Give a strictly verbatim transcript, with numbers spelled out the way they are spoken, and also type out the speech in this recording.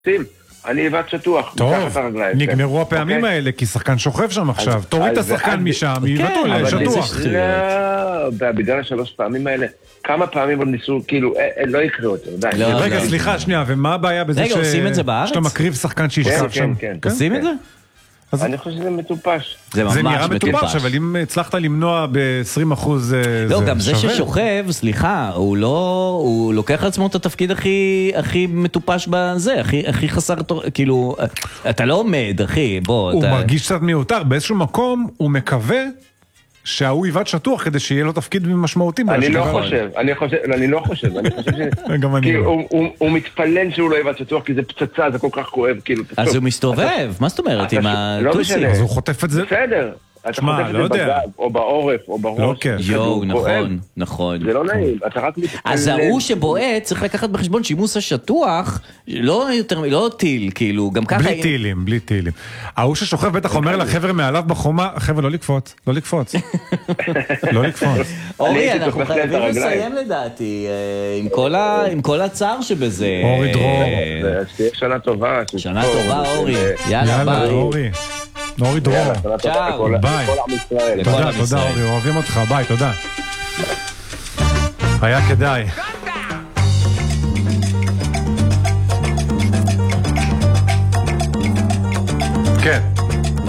שים, אני איבד שטוח. טוב, נגמרו הפעמים האלה, כי שחקן שוכב שם עכשיו. תוריד את השחקן משם, יבטו לשטוח. לא, בגלל השלוש פעמים האלה, כמה פעמים עוד ניסו, כאילו, לא יקרה יותר. רגע, סליחה, שנייה, ומה הבעיה בזה שאתה מקריב שחקן שישכב שם? עושים את זה? אני חושב שזה מטופש. זה נראה מטופש, אבל אם הצלחת למנוע ב-עשרים אחוז זה שווה. לא, גם זה ששוכב, סליחה, הוא לוקח לעצמו את התפקיד הכי מטופש בזה, הכי חסר, כאילו, אתה לא עומד, אחי, בוא. הוא מרגיש קצת מיותר, באיזשהו מקום הוא מקווה שההוא יבד שטוח כדי שיהיה לו תפקיד משמעותי. אני לא חושב, אני חושב, אני לא חושב, אני חושב שהוא מתפלל שהוא לא יבד שטוח, כי זה פצצה, זה כל כך כואב, כאילו. אז הוא מסתובב, מה זאת אומרת, עם הטוסים? אז הוא חוטף את זה? בסדר. אתה חוטף את זה בגב, או בעורף, או בראש. יואו, נכון, נכון. זה לא נעים, אתה רק מתפלל. אז ההוא שבועט צריך לקחת בחשבון שימוס השטוח, לא יותר, לא טיל, כאילו, גם ככה... בלי טילים, בלי טילים. ההוא ששוכב בטח אומר לחבר'ה מעליו בחומה, חבר'ה, לא לקפוץ, לא לקפוץ. לא לקפוץ. אורי, אנחנו חייבים לסיים לדעתי, עם כל הצער שבזה. אורי דרור. שנה טובה. שנה טובה, אורי. יאללה, ביי. אורי. אורי דרור. צ'או. ביי. תודה, תודה אורי, אוהבים אותך, ביי, תודה. היה כדאי. כן.